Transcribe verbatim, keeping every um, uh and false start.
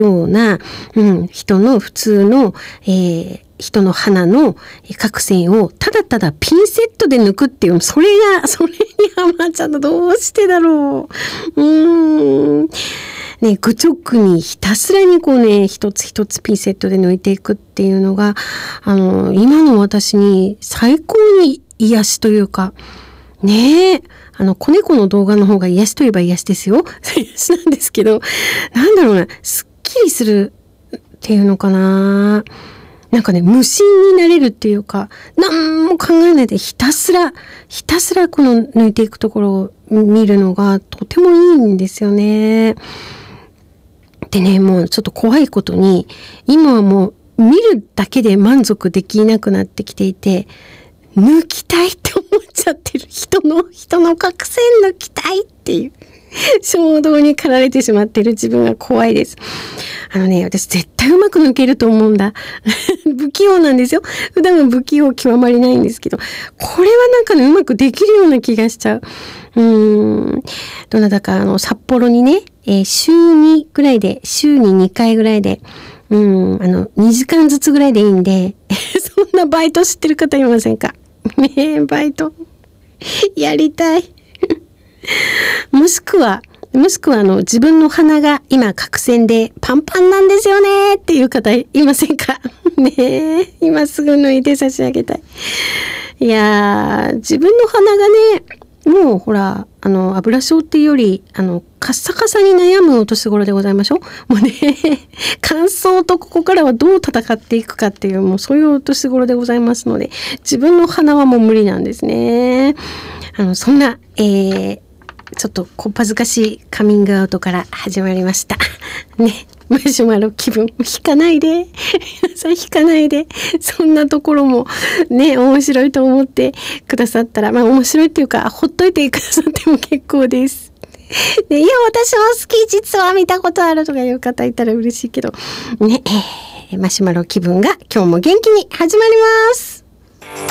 ような、うん、人の普通の、えー、人の鼻の角栓をただただピンセットで抜くっていう、それが、それにハマっちゃった。どうしてだろう。うーん。ね、愚直にひたすらにこうね、一つ一つピンセットで抜いていくっていうのが、あの、今の私に最高に癒しというか、ねえ、あの、子猫の動画の方が癒しといえば癒しですよ。癒しなんですけど、なんだろうな、すっきりするっていうのかな。なんかね、無心になれるっていうか、何も考えないでひたすら、ひたすらこの抜いていくところを見るのがとてもいいんですよね。でね、もうちょっと怖いことに、今はもう見るだけで満足できなくなってきていて、抜きたいって思っちゃってる。人の、人の角栓抜きたいっていう衝動に駆られてしまっている自分が怖いです。あのね、私絶対うまく抜けると思うんだ。不器用なんですよ。普段は不器用極まりないんですけど、これはなんかね、うまくできるような気がしちゃう。うーん。どなたか、あの、札幌にね、えー、週にぐらいで、週ににかいぐらいで、うん、あの、にじかんずつぐらいでいいんで、そんなバイト知ってる方いませんか？ねえ、バイト。やりたい。もしくは、もしくはあの、自分の鼻が今角栓でパンパンなんですよねっていう方いませんか？ねえ、今すぐ抜いて差し上げたい。いやー、自分の鼻がね、もうほら、あの、油症っていうより、あの、カッサカサに悩むお年頃でございましょう。もうね、乾燥とここからはどう戦っていくかっていう、もうそういうお年頃でございますので、自分の鼻はもう無理なんですね。あの、そんな、えー、ちょっとこっぱずかしいカミングアウトから始まりました。ね。マシュマロ気分引かないで。皆さん引かないで。そんなところもね、面白いと思ってくださったら、まあ面白いっていうか、ほっといてくださっても結構です。で、いや、私も好き、実は見たことあるとかいう方いたら嬉しいけど。ね、えー、マシュマロ気分が今日も元気に始まります。